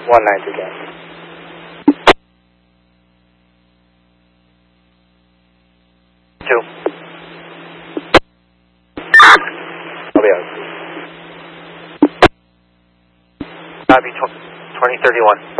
190 again. Two. I'll be out. Copy 2031.